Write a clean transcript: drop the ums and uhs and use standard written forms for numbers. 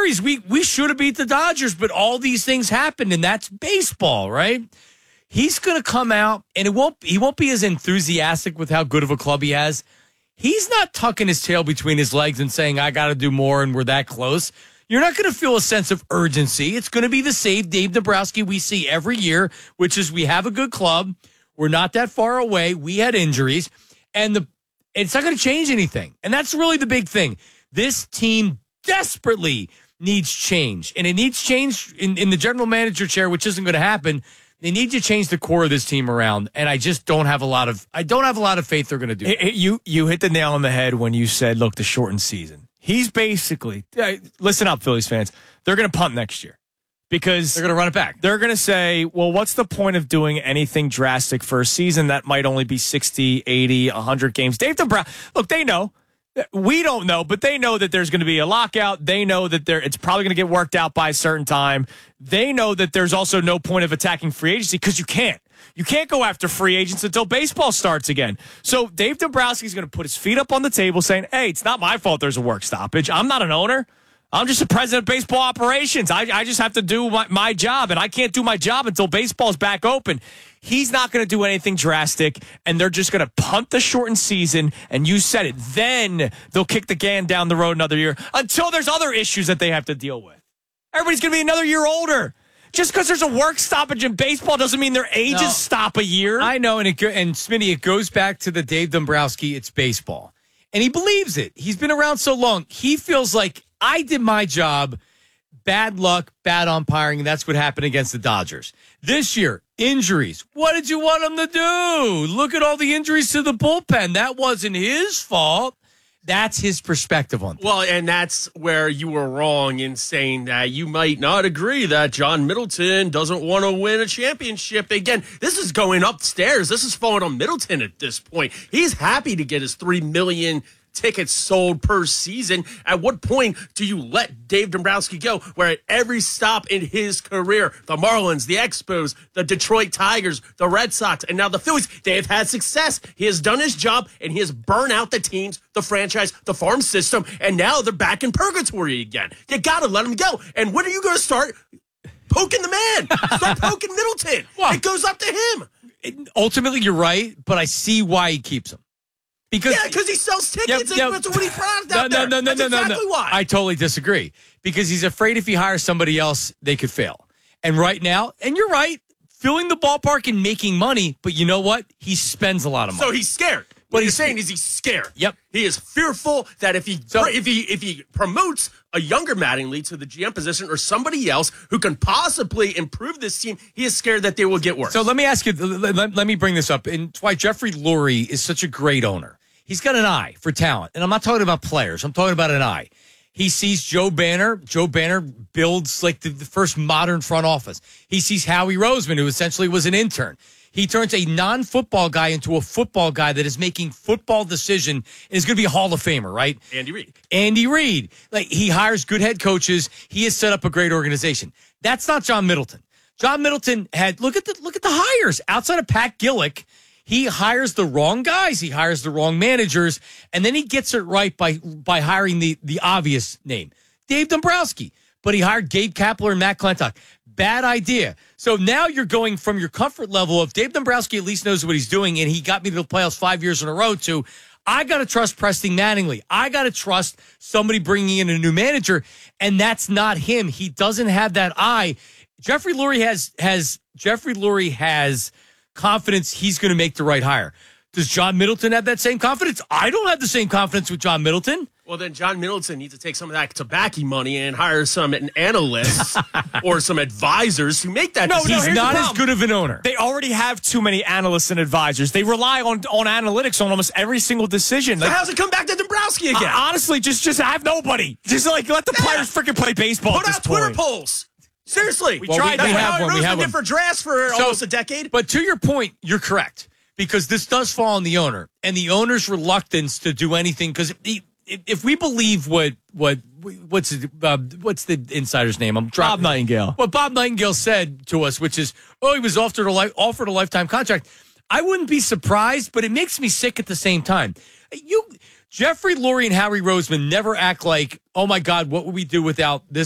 series, we should have beat the Dodgers, but all these things happened, and that's baseball, right? He's going to come out, and he won't be as enthusiastic with how good of a club he has. He's not tucking his tail between his legs and saying, I got to do more, and we're that close. You're not going to feel a sense of urgency. It's going to be the same Dave Dombrowski we see every year, which is we have a good club. We're not that far away. We had injuries, and it's not going to change anything. And that's really the big thing. This team desperately needs change, and it needs change in the general manager chair, which isn't going to happen. They need to change the core of this team around, and I just don't have a lot of faith they're going to do that. You hit the nail on the head when you said, look, the shortened season. He's basically, listen up, Phillies fans, they're going to punt next year because they're going to run it back. They're going to say, well, what's the point of doing anything drastic for a season that might only be 60, 80, 100 games? Dave Dombrowski, look, they know. We don't know, but they know that there's going to be a lockout. They know that it's probably going to get worked out by a certain time. They know that there's also no point of attacking free agency because you can't. You can't go after free agents until baseball starts again. So Dave Dombrowski is going to put his feet up on the table saying, hey, it's not my fault there's a work stoppage. I'm not an owner. I'm just the president of baseball operations. I just have to do my job, and I can't do my job until baseball's back open. He's not going to do anything drastic, and they're just going to punt the shortened season, and you said it. Then they'll kick the can down the road another year until there's other issues that they have to deal with. Everybody's going to be another year older. Just because there's a work stoppage in baseball doesn't mean their ages stop a year. I know, and Smitty, it goes back to the Dave Dombrowski, it's baseball. And he believes it. He's been around so long. He feels like I did my job. Bad luck, bad umpiring, and that's what happened against the Dodgers. This year, injuries. What did you want him to do? Look at all the injuries to the bullpen. That wasn't his fault. That's his perspective on things. Well, and that's where you were wrong in saying that you might not agree that John Middleton doesn't want to win a championship. Again, this is going upstairs. This is falling on Middleton at this point. He's happy to get his $3 million tickets sold per season. At what point do you let Dave Dombrowski go? Where at every stop in his career, the Marlins, the Expos, the Detroit Tigers, the Red Sox, and now the Phillies, they have had success. He has done his job, and he has burned out the teams, the franchise, the farm system, and now they're back in purgatory again. You got to let him go. And when are you going to start poking the man? Start poking Middleton. Well, it goes up to him. Ultimately, you're right, but I see why he keeps him. Because he sells tickets and that's what he product out there. No. That's exactly why. I totally disagree. Because he's afraid if he hires somebody else, they could fail. And right now, and you're right, filling the ballpark and making money, but you know what? He spends a lot of money. So he's scared. What he's saying is he's scared. Yep. He is fearful that if he promotes a younger Mattingly to the GM position or somebody else who can possibly improve this team, he is scared that they will get worse. So let me ask you, let me bring this up. And it's why Jeffrey Lurie is such a great owner. He's got an eye for talent. And I'm not talking about players. I'm talking about an eye. He sees Joe Banner. Joe Banner builds like the first modern front office. He sees Howie Roseman, who essentially was an intern. He turns a non-football guy into a football guy that is making football decision and is going to be a Hall of Famer, right? Andy Reid. Like, he hires good head coaches. He has set up a great organization. That's not John Middleton. John Middleton had look at the hires outside of Pat Gillick. He hires the wrong guys. He hires the wrong managers, and then he gets it right by hiring the obvious name, Dave Dombrowski. But he hired Gabe Kapler and Matt Klentak. Bad idea. So now you're going from your comfort level of Dave Dombrowski at least knows what he's doing, and he got me to the playoffs 5 years in a row, to I got to trust Preston Mattingly. I got to trust somebody bringing in a new manager, and that's not him. He doesn't have that eye. Jeffrey Lurie has confidence he's going to make the right hire. Does John Middleton have that same confidence? I don't have the same confidence with John Middleton. Well, then John Middleton needs to take some of that tobacco money and hire some analysts or some advisors to make that decision. He's not as good of an owner. They already have too many analysts and advisors. They rely on analytics on almost every single decision. So how's it come back to Dombrowski again? Honestly, just have nobody. Just let the players freaking play baseball. Put out Twitter polls. Seriously. We tried. We have one for drafts for almost a decade. But to your point, you're correct. Because this does fall on the owner. And the owner's reluctance to do anything. Because if we believe what's the insider's name? Bob Nightingale. What Bob Nightingale said to us, which is, he was offered a lifetime contract. I wouldn't be surprised, but it makes me sick at the same time. Jeffrey Lurie and Howie Roseman never act like, oh my God, what would we do without this